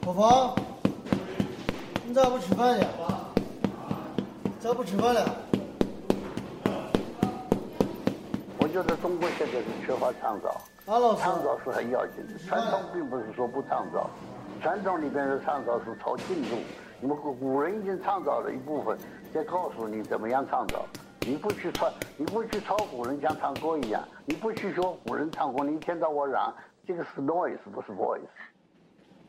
国芳，你咋不吃饭呢？咋不吃饭了？ 我觉得中国现在是缺乏创造，创造是很要紧的。传统并不是说不创造，传统里边的创造是朝进步。你们古人已经创造了一部分，再告诉你怎么样创造。你不去抄古人像唱歌一样，你不去学古人唱歌，你一天到晚嚷，这个是 noise 不是 voice。